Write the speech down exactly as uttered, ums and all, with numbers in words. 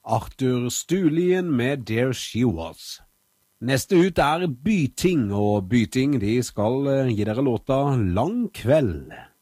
Arthur Stulien med There She Was. Neste ut er Byting, og Byting de skal gi dere låta Lang kveld.